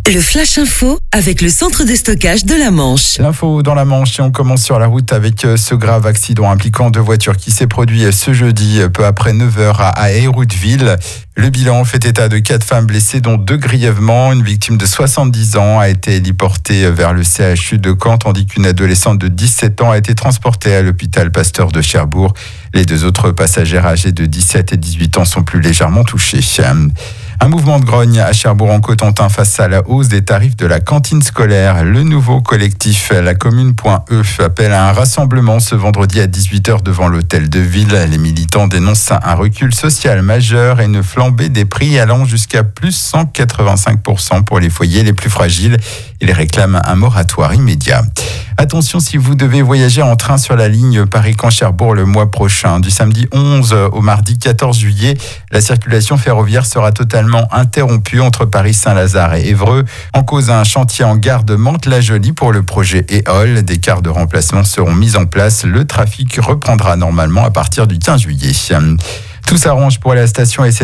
Le Flash Info avec le centre de stockage de la Manche. L'info dans la Manche et on commence sur la route avec ce grave accident impliquant deux voitures qui s'est produit ce jeudi peu après 9h à Hérouville. Le bilan fait état de 4 femmes blessées dont 2 grièvement. Une victime de 70 ans a été héliportée vers le CHU de Caen tandis qu'une adolescente de 17 ans a été transportée à l'hôpital Pasteur de Cherbourg. Les 2 autres passagères âgées de 17 et 18 ans sont plus légèrement touchées. Un mouvement de grogne à Cherbourg-en-Cotentin face à la hausse des tarifs de la cantine scolaire. Le nouveau collectif La Commune.E appelle à un rassemblement ce vendredi à 18h devant l'hôtel de ville. Les militants dénoncent un recul social majeur et une flambée des prix allant jusqu'à plus 185% pour les foyers les plus fragiles. Ils réclament un moratoire immédiat. Attention si vous devez voyager en train sur la ligne Paris-Caen-Cherbourg le mois prochain. Du samedi 11 au mardi 14 juillet, la circulation ferroviaire sera totalement interrompue entre Paris-Saint-Lazare et Évreux. En cause un chantier en gare de Mantes-la-Jolie pour le projet EOL. Des cars de remplacement seront mis en place. Le trafic reprendra normalement à partir du 15 juillet. Tout s'arrange pour la station SNCF